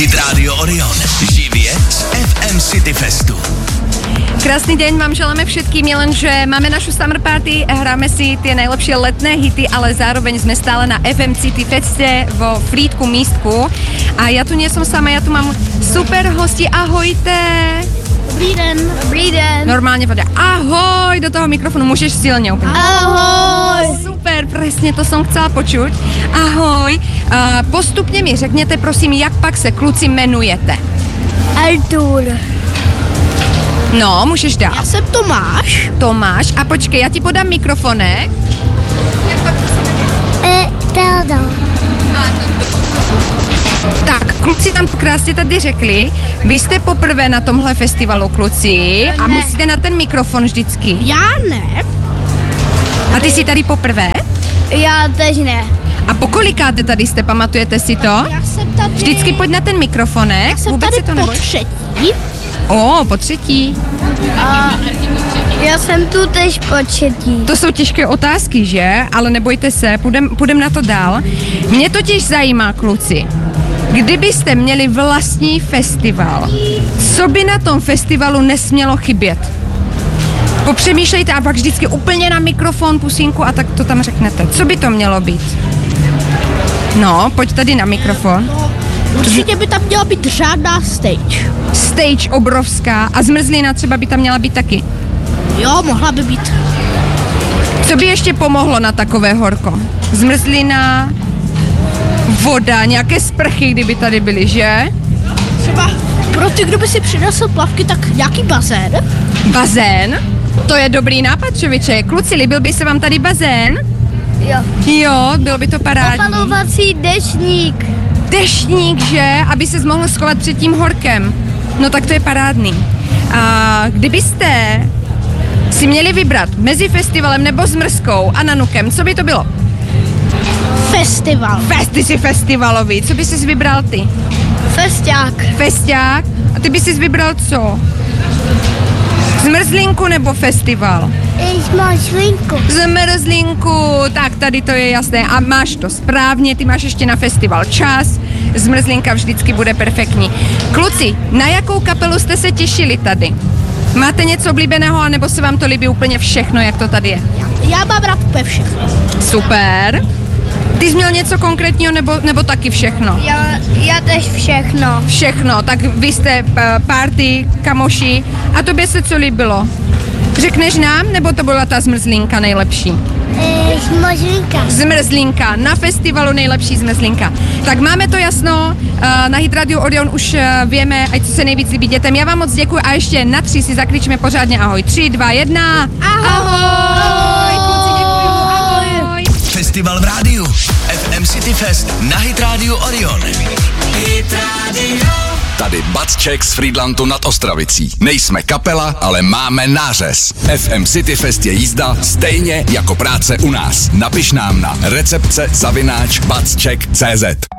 Hit Radio Orion. Živě z FM City Festu. Krásny deň vám želáme všetkým, jelenže máme našu summer party, hráme si tie najlepšie letné hity, ale zároveň sme stále na FM City Feste vo Frýdku místku. A ja tu nie som sama, ja tu mám super hosti, ahojte. Dobrý den. Dobrý den. Normálne povedia ahoj do toho mikrofonu, môžeš silne úplne. Ahoj. Super, presne to som chcela počuť. Ahoj. Postupne mi řekněte prosím, jak pak se kluci jmenujete. Artur. No, můžeš dát. Já jsem Tomáš. Tomáš, a počkej, já ti podám mikrofonek. Teodor. Tak, kluci tam krásně tady řekli, vy jste poprvé na tomhle festivalu, kluci, a musíte na ten mikrofon vždycky. Já ne. A ty jsi tady poprvé? Já tež ne. A pokolikáte tady jste, pamatujete si to? Já jsem tady... Vždycky pojď na ten mikrofonek. Já jsem vůbec tady si to po nebojíš? třetí. Po třetí. A já jsem tu tež po třetí. To jsou těžké otázky, že? Ale nebojte se, půjdem na to dál. Mě totiž zajímá, kluci, kdybyste měli vlastní festival, co by na tom festivalu nesmělo chybět? Popřemýšlejte a pak vždycky úplně na mikrofon, pusínku a tak to tam řeknete. Co by to mělo být? No, pojď tady na mikrofon. Určitě by tam měla být řádná stage. Stage obrovská a zmrzlina třeba by tam měla být taky. Jo, mohla by být. Co by ještě pomohlo na takové horko? Zmrzlina, voda, nějaké sprchy, kdyby tady byly, že? Třeba pro ty, kdo by si přinesl plavky, tak nějaký bazén. Bazén? To je dobrý nápad, člověče. Kluci, líbil by se vám tady bazén? Jo. Jo, bylo by to parádní. Opalovací deštník. Deštník, že? Aby se mohl schovat před tím horkem. No tak to je parádný. A kdybyste si měli vybrat mezi festivalem nebo zmrzkou a Nanukem, co by to bylo? Festival. Ty jsi festivalový. Co by jsi vybral ty? Festák. Festák? A ty by jsi vybral co? Zmrzlinku nebo festival? Zmrzlinku. Zmrzlinku, tak tady to je jasné. A máš to správně, ty máš ještě na festival čas. Zmrzlinka vždycky bude perfektní. Kluci, na jakou kapelu jste se těšili tady? Máte něco oblíbeného, anebo se vám to líbí úplně všechno, jak to tady je? Já mám rád úplně všechno. Super. Ty jsi měl něco konkrétního, nebo taky všechno? Já tež všechno. Všechno, tak vy jste party, kamoši. A tobě se co líbilo? Řekneš nám, nebo to byla ta zmrzlinka nejlepší? Zmrzlinka. Zmrzlinka, na festivalu nejlepší zmrzlinka. Tak máme to jasno, na Hit Radio Orion už víme, ať co se nejvíc líbí dětem. Já vám moc děkuji a ještě na 3 si zakričme pořádně ahoj. 3, 2, 1. Ahoj! Kluci, děkuji. Ahoj! Festival v rádiu. FM City Fest na Hit Radio Orion. Hit Radio. Tady Batček z Frýdlantu nad Ostravicí. Nejsme kapela, ale máme nářez. FM City Fest je jízda stejně jako práce u nás. Napiš nám na recepce@batček.cz.